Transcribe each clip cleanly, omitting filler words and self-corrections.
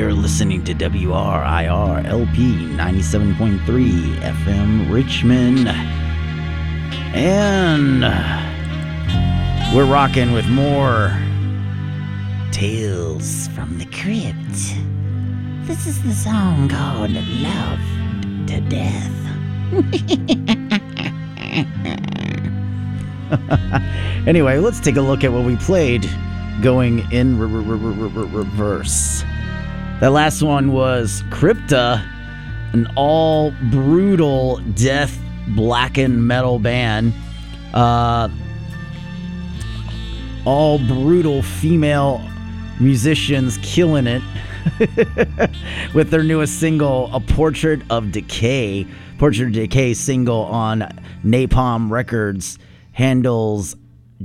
You're listening to WRIR LP 97.3 FM Richmond. And we're rocking with more Tales from the Crypt. This is the song called Love to Death. Anyway, let's take a look at what we played going in reverse. That last one was Crypta, an all brutal death blackened metal band. All brutal female musicians killing it with their newest single, A Portrait of Decay. Portrait of Decay single on Napalm Records, handles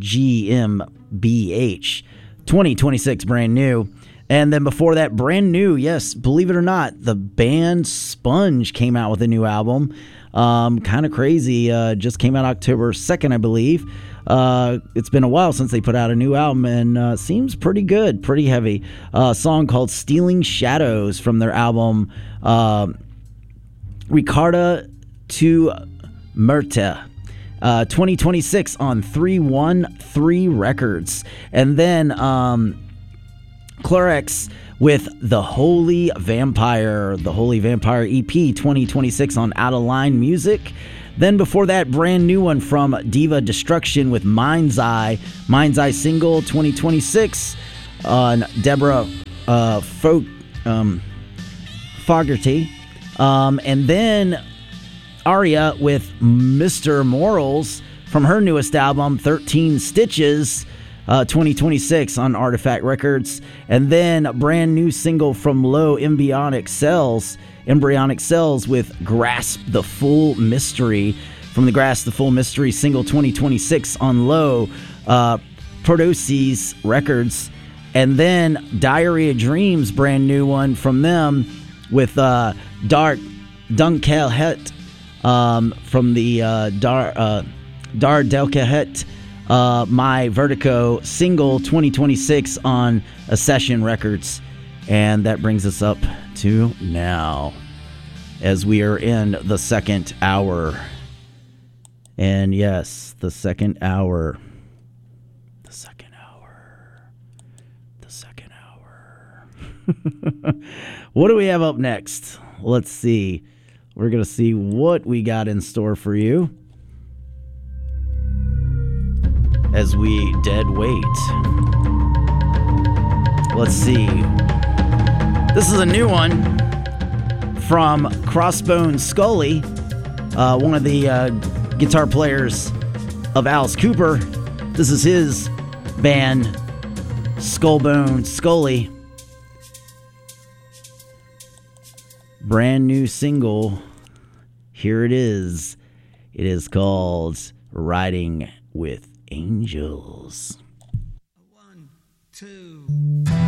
GmbH. 2026, brand new. And then before that, brand new, yes, believe it or not, the band Sponge came out with a new album. Kind of crazy. Just came out October 2nd, I believe. It's been a while since they put out a new album, and seems pretty good, pretty heavy. A song called Stealing Shadows from their album Ricarda to Murta. 2026 on 313 Records. And then Clorox with The Holy Vampire EP 2026 on Out of Line Music. Then before that, brand new one from Diva Destruction with Mind's Eye single 2026 on Deborah Fogarty. And then Aria with Mr. Morals from her newest album 13 Stitches 2026 on Artifact Records. And then a brand new single from Low, Embryonic Cells with Grasp the Full Mystery from the Grasp the Full Mystery single 2026 on Low, Prodoces Records. And then Diary of Dreams, brand new one from them with Dar Dunkelhet from the Dar Delcahet My Vertigo single 2026 on Accession Records. And that brings us up to now, as we are in the second hour. And yes, the second hour. What do we have up next? Let's see. We're going to see what we got in store for you as we dead wait. Let's see. This is a new one from Crossbone Scully, one of the guitar players of Alice Cooper. This is his band, Skullbone Scully. Brand new single. Here it is. It is called Riding with Angels. 1, 2